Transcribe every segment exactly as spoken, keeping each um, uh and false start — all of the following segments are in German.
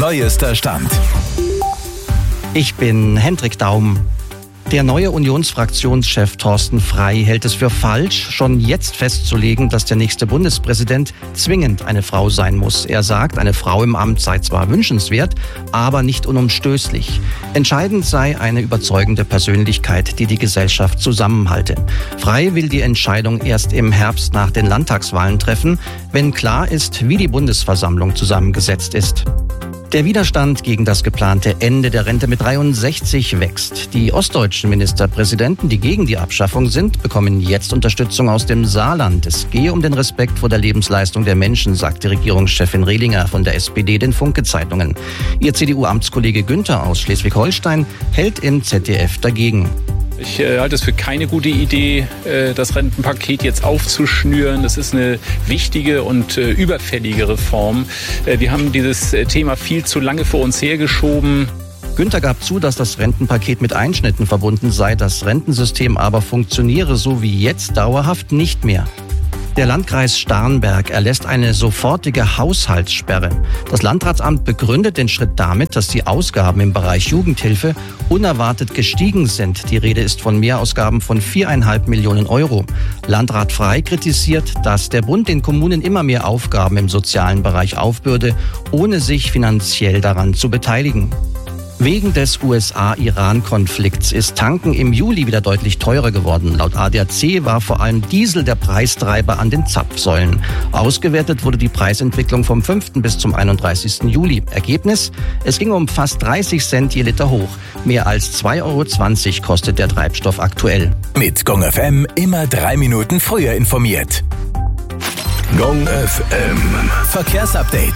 neuester Stand. Ich bin Hendrik Daum. Der neue Unionsfraktionschef Thorsten Frey hält es für falsch, schon jetzt festzulegen, dass der nächste Bundespräsident zwingend eine Frau sein muss. Er sagt, eine Frau im Amt sei zwar wünschenswert, aber nicht unumstößlich. Entscheidend sei eine überzeugende Persönlichkeit, die die Gesellschaft zusammenhalte. Frey will die Entscheidung erst im Herbst nach den Landtagswahlen treffen, wenn klar ist, wie die Bundesversammlung zusammengesetzt ist. Der Widerstand gegen das geplante Ende der Rente mit dreiundsechzig wächst. Die ostdeutschen Ministerpräsidenten, die gegen die Abschaffung sind, bekommen jetzt Unterstützung aus dem Saarland. Es gehe um den Respekt vor der Lebensleistung der Menschen, sagte Regierungschefin Rehlinger von der S P D den Funke-Zeitungen. Ihr C D U-Amtskollege Günther aus Schleswig-Holstein hält im Z D F dagegen. Ich äh, halte es für keine gute Idee, äh, das Rentenpaket jetzt aufzuschnüren. Das ist eine wichtige und äh, überfällige Reform. Äh, wir haben dieses äh, Thema viel zu lange vor uns hergeschoben. Günther gab zu, dass das Rentenpaket mit Einschnitten verbunden sei. Das Rentensystem aber funktioniere so wie jetzt dauerhaft nicht mehr. Der Landkreis Starnberg erlässt eine sofortige Haushaltssperre. Das Landratsamt begründet den Schritt damit, dass die Ausgaben im Bereich Jugendhilfe unerwartet gestiegen sind. Die Rede ist von Mehrausgaben von viereinhalb Millionen Euro. Landrat Frey kritisiert, dass der Bund den Kommunen immer mehr Aufgaben im sozialen Bereich aufbürde, ohne sich finanziell daran zu beteiligen. Wegen des U S A-Iran-Konflikts ist Tanken im Juli wieder deutlich teurer geworden. Laut A D A C war vor allem Diesel der Preistreiber an den Zapfsäulen. Ausgewertet wurde die Preisentwicklung vom fünften bis zum einunddreißigsten Juli. Ergebnis? Es ging um fast dreißig Cent je Liter hoch. Mehr als zwei Euro zwanzig kostet der Treibstoff aktuell. Mit Gong F M immer drei Minuten früher informiert. Gong F M Verkehrsupdate.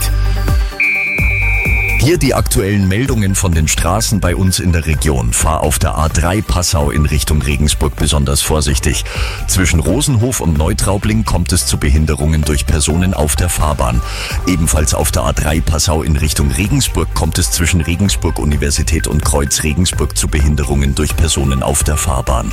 Hier die aktuellen Meldungen von den Straßen bei uns in der Region. Fahr auf der A drei Passau in Richtung Regensburg besonders vorsichtig. Zwischen Rosenhof und Neutraubling kommt es zu Behinderungen durch Personen auf der Fahrbahn. Ebenfalls auf der A drei Passau in Richtung Regensburg kommt es zwischen Regensburg Universität und Kreuz Regensburg zu Behinderungen durch Personen auf der Fahrbahn.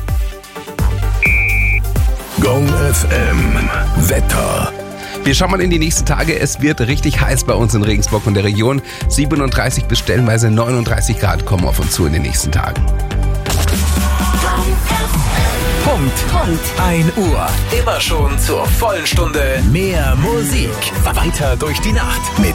Gong F M Wetter. Wir schauen mal in die nächsten Tage. Es wird richtig heiß bei uns in Regensburg und der Region. siebenunddreißig bis stellenweise neununddreißig Grad kommen auf uns zu in den nächsten Tagen. Punkt. Punkt. ein Uhr. Immer schon zur vollen Stunde mehr Musik. Weiter durch die Nacht mit